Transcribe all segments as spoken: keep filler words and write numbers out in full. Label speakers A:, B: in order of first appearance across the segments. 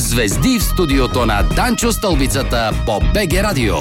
A: Звезди в студиото на Данчо Стълбицата по БГ Радио.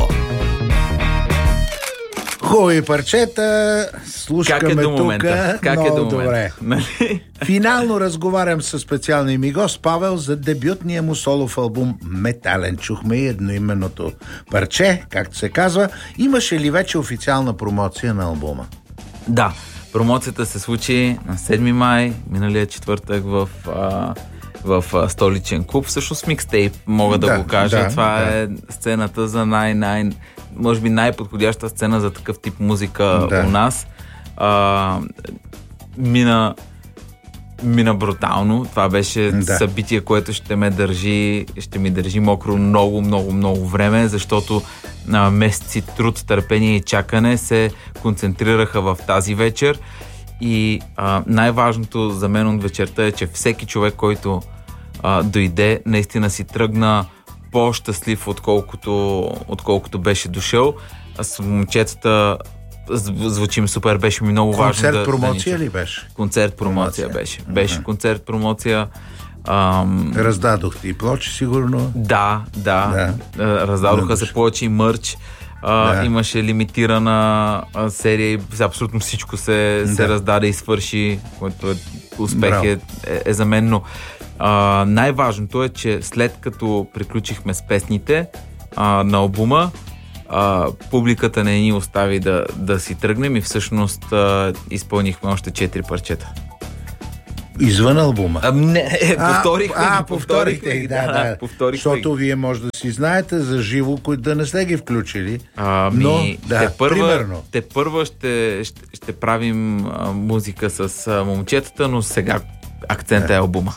B: Хубави парчета, слушкаме тук.
C: Как
B: много
C: е до
B: добре.
C: Нали?
B: Финално разговарям с специалния ми гост Павел за дебютния му солов албум Метален. Чухме и едноименното парче, както се казва. Имаше ли вече официална промоция на албума?
C: Да, промоцията се случи на седми май, миналия четвъртък в, а, в а, столичен клуб. Всъщност микстейп, мога да, да го кажа.
B: Да,
C: Това
B: да.
C: е сцената за най-най... може би най-подходяща сцена за такъв тип музика да. у нас. А, мина мина брутално. Това беше да. събитие, което ще ме държи, ще ми държи мокро много, много, много време, защото а, месеци труд, търпение и чакане се концентрираха в тази вечер. И а, най-важното за мен от вечерта е, че всеки човек, който а, дойде, наистина си тръгна по-щастлив, отколкото, отколкото беше дошъл. А с момчетата звучим супер, беше ми много
B: концерт,
C: важно да...
B: Концерт промоция
C: да
B: ли беше?
C: Концерт промоция, промоция. беше. Беше uh-huh. концерт промоция. Ам...
B: Раздадохте и плочи, сигурно?
C: Да, да. да. Раздадоха се плочи и мърч. А, да. Имаше лимитирана а, серия и абсолютно всичко се, да. се раздаде и свърши, което е успех е, е, е за мен, но а, най-важното е, че след като приключихме с песните а, на албума, а, публиката не ни остави да, да си тръгнем и всъщност а, изпълнихме още четири парчета.
B: Извън албума?
C: А, не, е, повторихме
B: а, а, повторихте ги, да, да.
C: Повторихме.
B: Защото вие може да си знаете за живо, които да не сте ги включили.
C: А, ми,
B: но, да,
C: те първа,
B: примерно.
C: Те първа ще, ще, ще правим а, музика с а, момчетата, но сега акцентът да. е албума.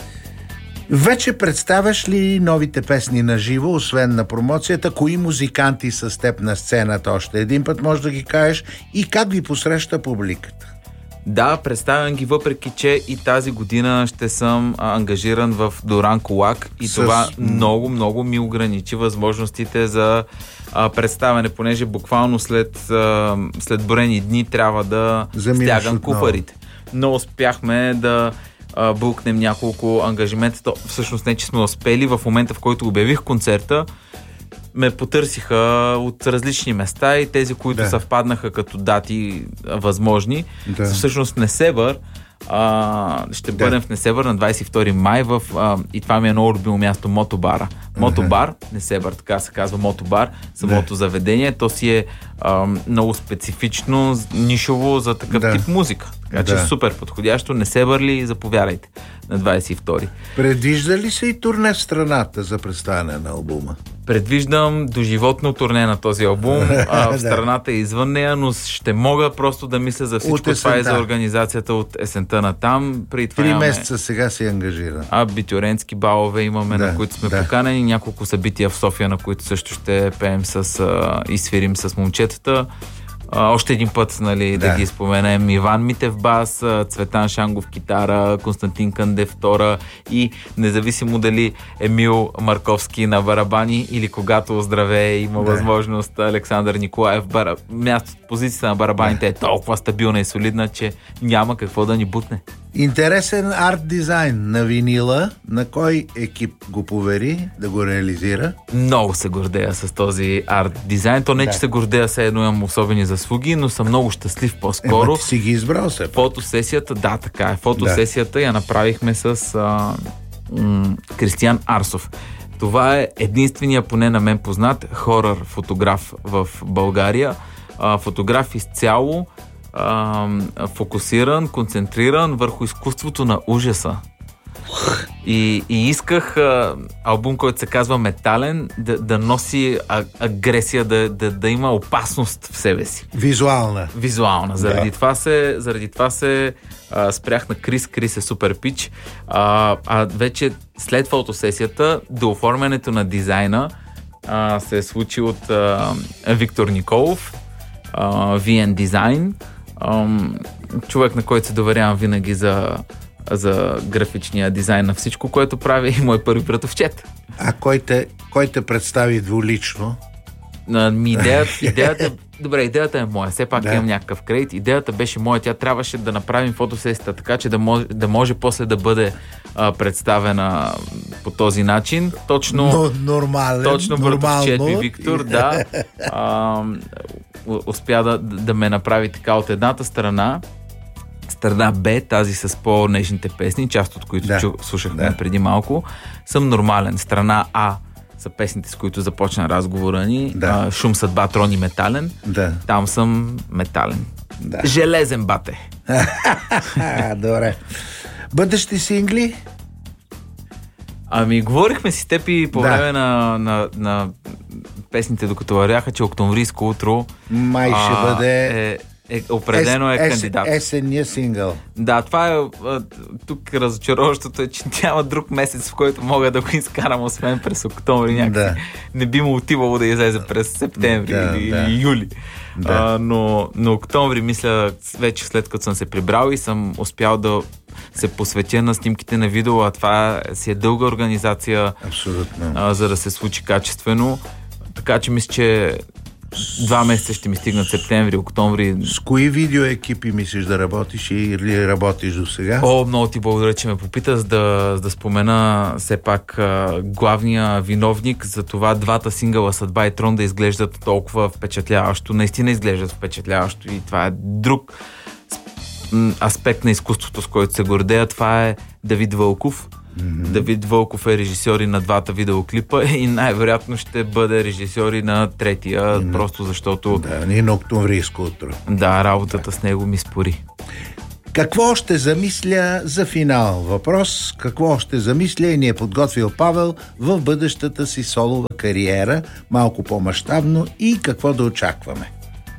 B: Вече представяш ли новите песни на живо, освен на промоцията? Кои музиканти са с теб на сцената? Още един път можеш да ги кажеш и как ви посреща публиката?
C: Да, представям ги, въпреки че и тази година ще съм а, ангажиран в Доран Колак и с... това много, много ми ограничи възможностите за а, представяне, понеже буквално след, а, след броени дни трябва да
B: Заминаш
C: стягам куфарите. Но успяхме да а, букнем няколко ангажимента. То, всъщност не, че сме успели. В момента, в който обявих концерта, ме потърсиха от различни места и тези, които да. съвпаднаха като дати възможни. Да. Всъщност Несебър, а, ще да. бъдем в Несебър на двадесет и втори май в, а, и това ми е много любимо място, Мотобара. Мотобар, Несебър, така се казва Мотобар, самото да. заведение. То си е а, много специфично, нишово за такъв да. тип музика. Така че да. супер подходящо. Несебър ли, заповядайте на двадесет и втори.
B: Предвижда ли се и турне в страната за представяне на албума?
C: Предвиждам доживотно турне на този албум. А, в страната и извън нея, но ще мога просто да мисля за всичко това и за организацията от есента на там. При това
B: Три
C: имаме...
B: месеца сега си ангажиран.
C: А битюренски балове имаме,
B: да,
C: на които сме
B: да.
C: поканени. Няколко събития в София, на които също ще пеем с, а, и свирим с момчетата. А, още един път, нали, да. да ги споменем. Иван Митев бас, Цветан Шангов китара, Константин Къндев втора и независимо дали Емил Марковски на барабани или когато оздравее има да. възможност Александър Николаев. Бара... Място, позицията на барабаните да. е толкова стабилна и солидна, че няма какво да ни бутне.
B: Интересен арт дизайн на винила. На кой екип го повери да го реализира?
C: Много се гордея с този арт дизайн. То не, да. че се гордея, все едно имам особени заслуги, но съм много щастлив по-скоро.
B: Ема ти си ги избрал се.
C: Фотосесията, да, така е. Фотосесията да. я направихме с а, м- Кристиян Арсов. Това е единствения, поне на мен познат, хорър фотограф в България. А, фотограф изцяло фокусиран, концентриран върху изкуството на ужаса. И, и исках а, албум, който се казва Метален, да, да носи а, агресия, да, да, да има опасност в себе си.
B: Визуална.
C: Визуална. Заради
B: да.
C: това се, заради това се а, спрях на Крис. Крис е супер пич. А, а вече след фотосесията, до оформянето на дизайна а, се е случи от а, Виктор Николов, а, ви ен Design. Um, човек, на който се доверявам винаги за, за графичния дизайн на всичко, което прави, и мой първи братовчет.
B: А кой те, кой те представи двулично?
C: Uh, ми идеята, идеята, добре, идеята е моя. Все пак да. имам някакъв кредит. Идеята беше моя. Тя трябваше да направим фотосесията така, че да може, да може после да бъде uh, представена по този начин. Точно,
B: Но, нормален,
C: точно братовчет ми
B: нормално.
C: Виктор, да, а, успя да, да ме направи така от едната страна. Страна Б, тази с по-нежните песни, част от които
B: Да.
C: чу, слушахме
B: Да.
C: преди малко, съм нормален. Страна А са песните, с които започна разговора ни.
B: Да.
C: А, Шум, съдба, трон и метален.
B: Да.
C: Там съм метален.
B: Да.
C: Железен бате.
B: А, добре. Бъдещи сингли?
C: Ами, говорихме си с теб и по
B: Да.
C: време на, на, на песните, докато вървяха, че Октомврийско утро
B: Май ще
C: а,
B: бъде
C: е, е, определено е
B: ес,
C: кандидат.
B: есенния сингъл.
C: Да, това е а, тук разочароващото е, че няма друг месец, в който мога да го изкарам, освен през октомври някакси.
B: Да.
C: Не би му отивало да излезе през септември
B: Да,
C: или,
B: да.
C: или юли.
B: Да.
C: А, но, но октомври, мисля, вече след като съм се прибрал и съм успял да се посветя на снимките на видео, а това си е дълга организация,
B: Абсолютно.
C: а, за да се случи качествено. Така че мисля, че два месеца ще ми стигнат септември, октомври.
B: С кои видеоекипи мислиш да работиш или работиш до сега?
C: О, много ти благодаря, че ме попита, за да, за да спомена все пак а, главния виновник за това двата сингъла Съдба и Трон да изглеждат толкова впечатляващо. Наистина изглеждат впечатляващо и това е друг м, аспект на изкуството, с който се гордея. Това е Давид Вълков. Mm-hmm. Давид Вълков е режисьор и на двата видеоклипа и най-вероятно ще бъде режисьор и на третия, mm-hmm. просто защото
B: Да, ние на Октомврийско утро.
C: да, работата с него ми спори.
B: Какво още замисля за финал? Въпрос. Какво още замисля и ни е подготвил Павел в бъдещата си солова кариера, малко по-мащабно, и какво да очакваме?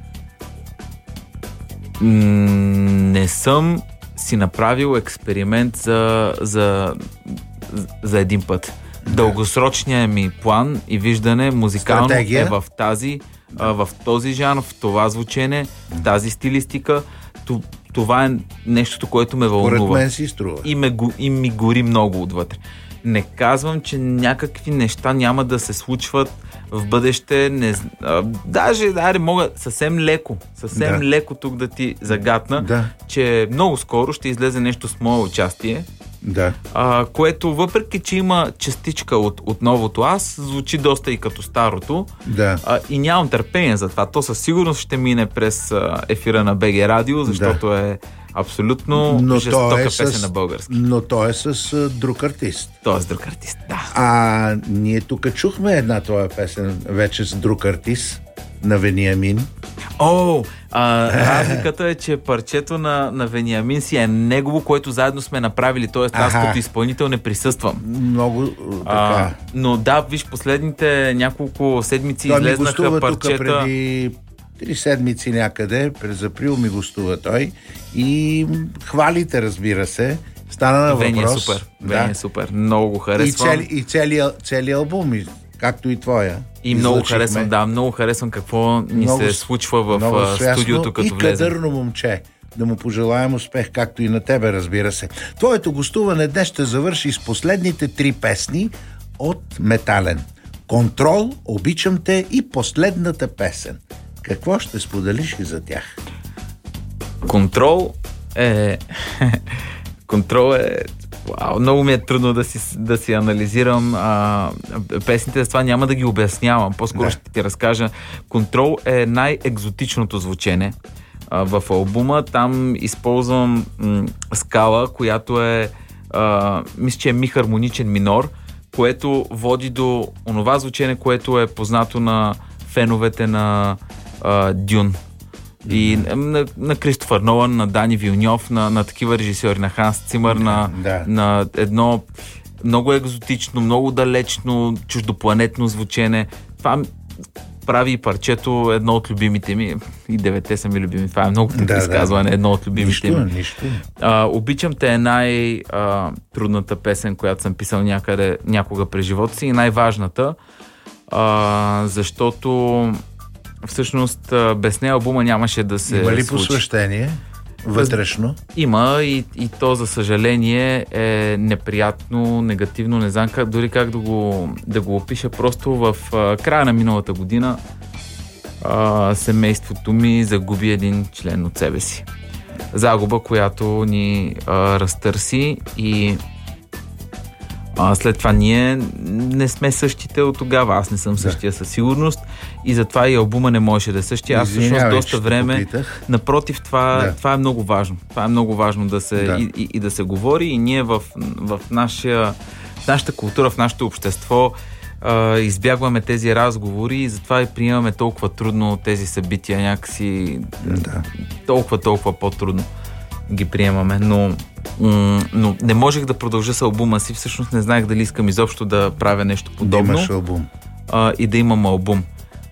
C: М, не съм си направил експеримент за, за, за един път. Дългосрочният ми план и виждане музикално
B: Стратегия?
C: е в тази, а, в този жанр, в това звучене, в тази стилистика. Т- Това е нещото, което ме
B: Поред
C: вълнува.
B: мен си струва.
C: И, ме, го- и ми гори много отвътре. Не казвам, че някакви неща няма да се случват в бъдеще. Не, з- а, даже, аре, мога съвсем леко, съвсем
B: Да.
C: леко тук да ти загатна,
B: Да.
C: че много скоро ще излезе нещо с мое участие,
B: Да.
C: а, което въпреки, че има частичка от, от новото аз, звучи доста и като старото.
B: Да.
C: А, и нямам търпение за това. То със сигурност ще мине през а, ефира на БГ Радио, защото да. е абсолютно
B: Но
C: жестока
B: той е
C: песен
B: с,
C: на български.
B: но той е с а, друг артист.
C: Той е с друг артист, да.
B: А ние тук чухме една твоя песен вече с друг артист на Вениамин.
C: О, а, разликата е, че парчето на, на Вениамин си е негово, което заедно сме направили. Тоест аз
B: Аха.
C: като изпълнител не присъствам.
B: Много
C: А,
B: така.
C: но да, виж, последните няколко седмици
B: Той ми
C: излезнаха
B: гостува тук
C: парчета.
B: преди три седмици някъде, през април ми гостува той и хвалите, разбира се. Стана на
C: Вени е
B: въпрос.
C: супер. Вени
B: Да.
C: е супер. Много го
B: И,
C: харесвам.
B: цели, и целият цели албум, и- както и твоя.
C: И много
B: Излъчихме.
C: харесвам, да, много харесвам какво ни
B: Много
C: се
B: с-
C: случва в
B: много
C: а,
B: свясно
C: студиото, като
B: и
C: влезем.
B: кадърно момче. Да му пожелаем успех, както и на тебе, разбира се. Твоето гостуване днес ще завърши с последните три песни от Метален. Контрол, Обичам те и последната песен. Какво ще споделиш и за тях?
C: Контрол е... Контрол е... Вау, много ми е трудно да си, да си анализирам а, песните, с това няма да ги обяснявам. По-скоро
B: Да.
C: ще ти разкажа. Контрол е най-екзотичното звучене а, в албума. Там използвам м, скала, която е а, мисля, че е ми хармоничен минор, което води до онова звучене, което е познато на феновете на а, Дюн. И на, на Кристофър Нолан, на Дани Вилньов, на, на такива режисьори, на Ханс Цимър, на,
B: Да.
C: на едно много екзотично, много далечно, чуждопланетно звучене. Това прави и парчето едно от любимите ми. И девете са ми любими. Това е много
B: Да, да.
C: изказване, едно от любимите
B: Нищо,
C: ми.
B: нищо.
C: А, Обичам те е най-трудната песен, която съм писал някъде, някога през живота си, и най-важната, а, защото всъщност а, без нея албума нямаше да се
B: Има ли
C: случи.
B: посвещение? Вътрешно?
C: Има и, и то, за съжаление, е неприятно, негативно, не знам как, дори как да го, да го опиша. Просто в а, края на миналата година а, семейството ми загуби един член от себе си. Загуба, която ни а, разтърси и А, след това ние не сме същите от тогава. Аз не съм същия със сигурност и затова и албума не можеше да е същия. Аз всъщност доста време... Напротив, това, да. това е много важно. Това е много важно да се, да. И, и, и да се говори и ние в, в, нашия, в нашата култура, в нашето общество а, избягваме тези разговори и затова и приемаме толкова трудно тези събития. Някакси да. толкова, толкова по-трудно ги приемаме. Но но не можех да продължа с албума си. Всъщност не знаех дали искам изобщо да правя нещо подобно.
B: Да имаш албум.
C: А, и да имам албум.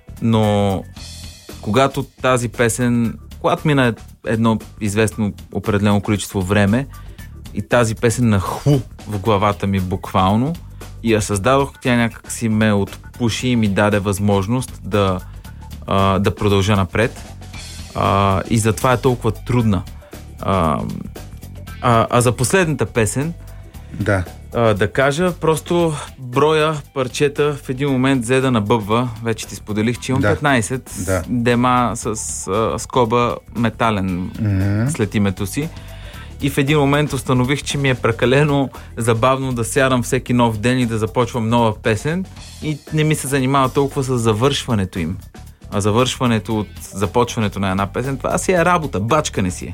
C: Но когато тази песен, когато мина едно известно определено количество време и тази песен нахлу в главата ми буквално и я създадох, тя някак си ме отпуши и ми даде възможност да, а, да продължа напред. А, и затова е толкова трудна. А, А, а за последната песен
B: да.
C: а, да кажа, просто броя парчета в един момент взе да набъбва. Вече ти споделих, че имам да. петнайсет да. дема с а, скоба метален mm-hmm. след името си. И в един момент установих, че ми е прекалено забавно да сядам всеки нов ден и да започвам нова песен и не ми се занимава толкова с завършването им. А завършването от започването на една песен, това си е работа, бачкане си е.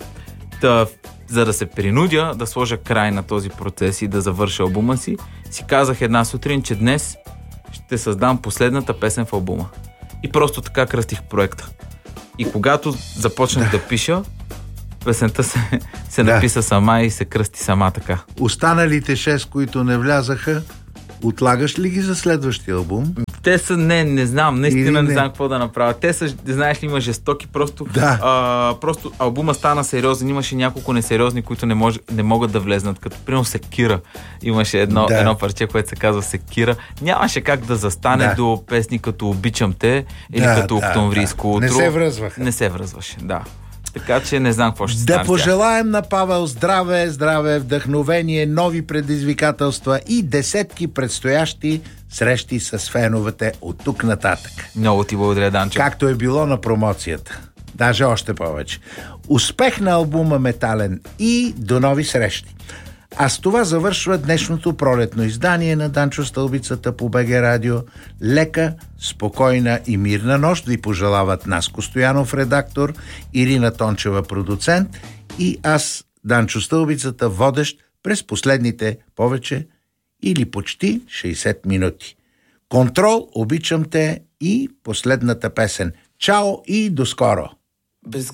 C: Та, за да се принудя да сложа край на този процес и да завърша албума си, си казах една сутрин, че днес ще създам последната песен в албума. И просто така кръстих проекта. И когато започнах да, да пиша, песента се, се да. написа сама и се кръсти сама така.
B: Останалите шест, които не влязаха, отлагаш ли ги за следващия албум?
C: Те са, не, не знам, наистина не. не знам какво да направя. Те са, знаеш ли, има жестоки, просто,
B: да.
C: а, просто албума стана сериозен, имаше няколко несериозни, които не, мож, не могат да влезнат, като примерно Секира. Имаше едно, да. едно парче, което се казва Секира. Нямаше как да застане да. до песни като Обичам те или да, като да, Октомврийско
B: да.
C: утро.
B: Не се връзваха.
C: Не се връзваше, да. Така че не знам какво ще
B: да
C: стане.
B: Да пожелаем на Павел здраве, здраве, вдъхновение, нови предизвикателства и десетки предстоящи срещи с феновете от тук нататък.
C: Много ти благодаря, Данчо.
B: Както е било на промоцията. Даже още повече. Успех на албума Метален и до нови срещи. А с това завършва днешното пролетно издание на Данчо Стълбицата по БГ Радио. Лека, спокойна и мирна нощ ви пожелават Наско Стоянов, редактор, Ирина Тончева, продуцент и аз, Данчо Стълбицата, водещ през последните повече или почти шейсет минути. Контрол, обичам те и последната песен. Чао и до скоро!
D: Без